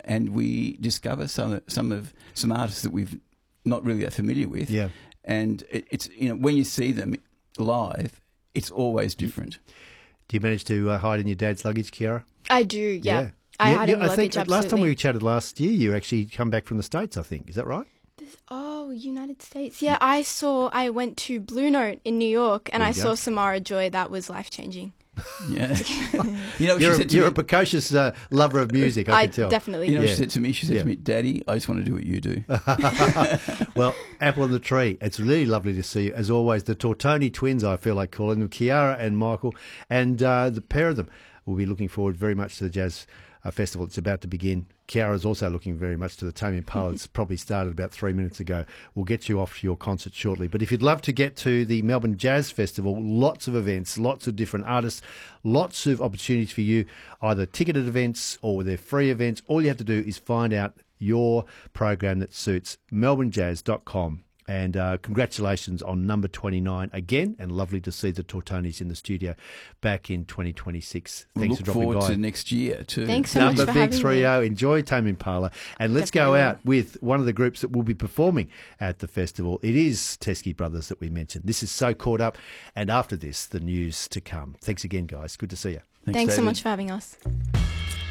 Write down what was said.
and we discover some artists that we've not really that familiar with. Yeah. And it's when you see them live, it's always different. Do you manage to hide in your dad's luggage, Kiara? I do, yeah. I hide in I luggage, think absolutely. last time we chatted last year, you actually come back from the States, I think. Is that right? United States. Yeah, I went to Blue Note in New York, and I saw Samara Joy. That was life-changing. Yeah. You're a precocious lover of music, I can tell. Definitely. What she said to me? She said to me, Daddy, I just want to do what you do. Well, apple on the tree. It's really lovely to see you. As always, the Tortoni twins, I feel like calling them, Kiara and Michael, and the pair of them will be looking forward very much to the Jazz Festival. It's about to begin. Kiara's also looking very much to the Tame Impala. It's probably started about 3 minutes ago. We'll get you off to your concert shortly. But if you'd love to get to the Melbourne Jazz Festival, lots of events, lots of different artists, lots of opportunities for you, either ticketed events or they're free events. All you have to do is find out your program that suits. melbournejazz.com. And congratulations on number 29 again, and lovely to see the Tortonis in the studio back in 2026. Thanks for dropping by. Look forward to next year too. Thanks so much for Number Big having 30. me. Enjoy Tame Impala. And let's go out with one of the groups that will be performing at the festival. It is Teskey Brothers that we mentioned. This is So Caught Up. And after this, the news to come. Thanks again, guys. Good to see you. Thanks so David. much for having us.